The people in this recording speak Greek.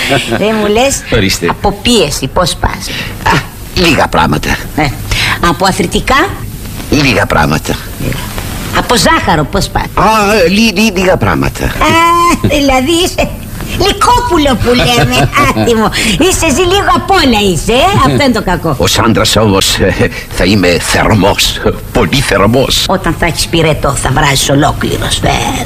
Δεν μου λες. Ορίστε. Από πίεση πώς πας? Λίγα πράγματα. Από αθλητικά? Λίγα πράγματα. Από ζάχαρο πώς πας? Λίγα πράγματα. Δηλαδή είσαι Λυκόπουλο που λέμε. Άτιμο. Είσαι ζει λίγο απ' όλα είσαι. Αυτό είναι το κακό. Ως άντρας όμως θα είμαι θερμός. Πολύ θερμός. Όταν θα έχεις πυρετό θα βράζεις ολόκληρος.